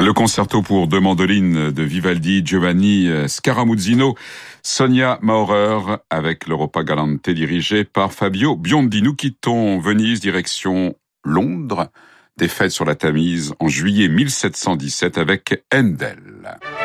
Le concerto pour deux mandolines de Vivaldi, Giovanni Scaramuzzino, Sonia Maurer avec l'Europa Galante dirigé par Fabio Biondi. Nous quittons Venise, direction Londres, défaite sur la Tamise en juillet 1717 avec Handel.